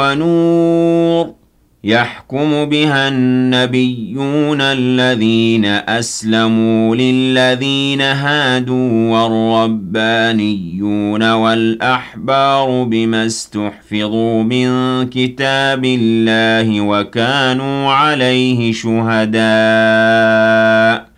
وَنُورٍ يَحْكُمُ بِهَا النَّبِيُّونَ الَّذِينَ أَسْلَمُوا لِلَّذِينَ هَادُوا وَالرَّبَّانِيُّونَ وَالْأَحْبَارُ بِمَا اسْتُحْفِظُوا مِن كِتَابِ اللَّهِ وَكَانُوا عَلَيْهِ شُهَدَاءَ